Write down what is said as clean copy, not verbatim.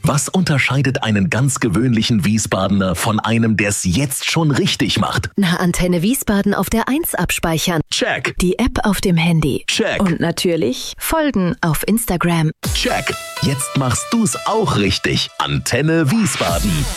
Was unterscheidet einen ganz gewöhnlichen Wiesbadener von einem, der es jetzt schon richtig macht? Na, Antenne Wiesbaden auf der 1 abspeichern. Check. Die App auf dem Handy. Check. Und natürlich folgen auf Instagram. Check. Jetzt machst du's auch richtig. Antenne Wiesbaden.